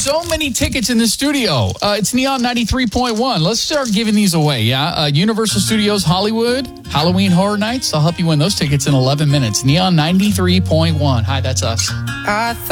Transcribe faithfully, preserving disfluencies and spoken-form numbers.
so many tickets in the studio. Uh, it's Neon ninety-three point one. Let's start giving these away, yeah? Uh, Universal Studios Hollywood, Halloween Horror Nights. I'll help you win those tickets in eleven minutes. Neon ninety-three point one. Hi, that's us. I thought